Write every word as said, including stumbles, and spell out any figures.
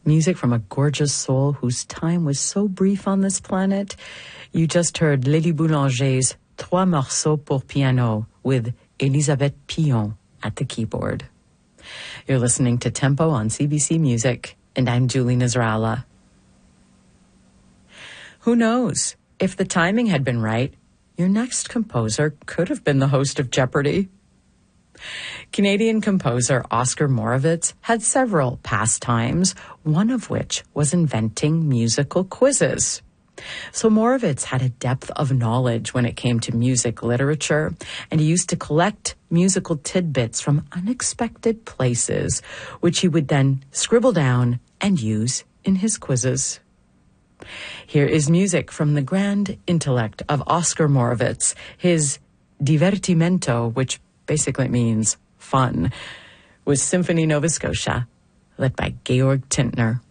music from a gorgeous soul whose time was so brief on this planet. You just heard Lélie Boulanger's Trois Morceaux pour Piano with Elisabeth Pillon at the keyboard. You're listening to Tempo on C B C Music, and I'm Julie Nasrallah. Who knows? If the timing had been right, your next composer could have been the host of Jeopardy! Canadian composer Oscar Moravitz had several pastimes, one of which was inventing musical quizzes. So Moravitz had a depth of knowledge when it came to music literature, and he used to collect musical tidbits from unexpected places, which he would then scribble down and use in his quizzes. Here is music from the grand intellect of Oscar Moravitz, his Divertimento, which basically means fun, with Symphony Nova Scotia, led by Georg Tintner.